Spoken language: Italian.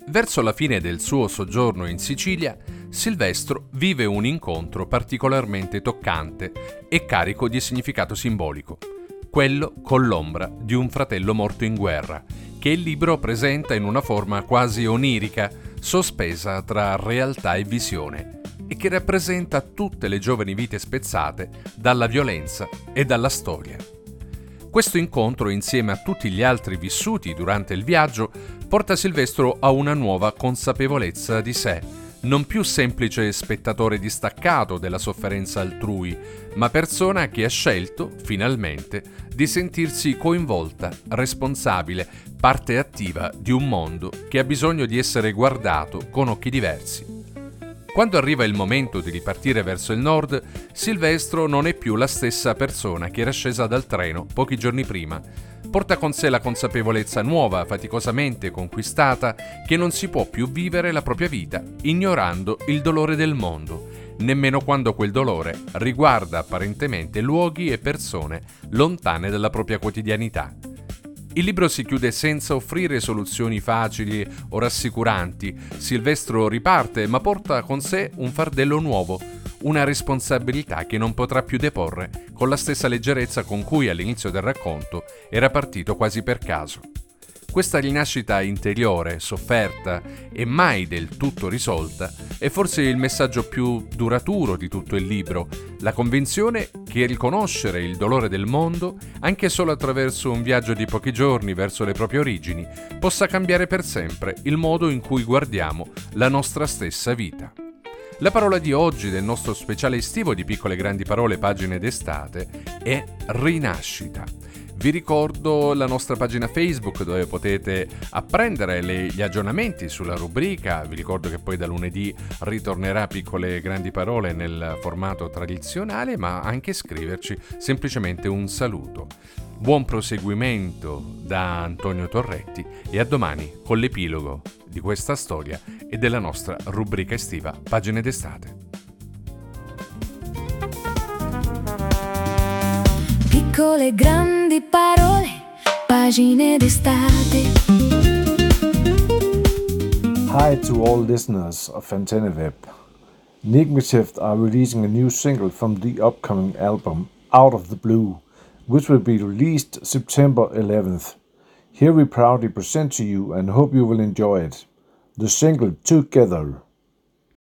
Verso la fine del suo soggiorno in Sicilia, Silvestro vive un incontro particolarmente toccante e carico di significato simbolico, quello con l'ombra di un fratello morto in guerra, che il libro presenta in una forma quasi onirica, sospesa tra realtà e visione, e che rappresenta tutte le giovani vite spezzate dalla violenza e dalla storia. Questo incontro, insieme a tutti gli altri vissuti durante il viaggio, porta Silvestro a una nuova consapevolezza di sé, non più semplice spettatore distaccato della sofferenza altrui, ma persona che ha scelto, finalmente, di sentirsi coinvolta, responsabile, parte attiva di un mondo che ha bisogno di essere guardato con occhi diversi. Quando arriva il momento di ripartire verso il nord, Silvestro non è più la stessa persona che era scesa dal treno pochi giorni prima. Porta con sé la consapevolezza nuova, faticosamente conquistata, che non si può più vivere la propria vita ignorando il dolore del mondo, nemmeno quando quel dolore riguarda apparentemente luoghi e persone lontane dalla propria quotidianità. Il libro si chiude senza offrire soluzioni facili o rassicuranti. Silvestro riparte, ma porta con sé un fardello nuovo, una responsabilità che non potrà più deporre con la stessa leggerezza con cui all'inizio del racconto era partito quasi per caso. Questa rinascita interiore, sofferta e mai del tutto risolta, è forse il messaggio più duraturo di tutto il libro, la convinzione che riconoscere il dolore del mondo, anche solo attraverso un viaggio di pochi giorni verso le proprie origini, possa cambiare per sempre il modo in cui guardiamo la nostra stessa vita. La parola di oggi del nostro speciale estivo di Piccole Grandi Parole, pagine d'estate, è rinascita. Vi ricordo la nostra pagina Facebook dove potete apprendere gli aggiornamenti sulla rubrica. Vi ricordo che poi da lunedì ritornerà Piccole Grandi Parole nel formato tradizionale, ma anche scriverci semplicemente un saluto. Buon proseguimento da Antonio Torretti e a domani con l'epilogo di questa storia e della nostra rubrica estiva Pagine d'estate. Piccole grandi parole, pagine d'estate. Hi to all listeners of Antenne Web. Enigmative are releasing a new single from the upcoming album Out of the Blue, which will be released September 11th. Here we proudly present to you and hope you will enjoy it. The single Together.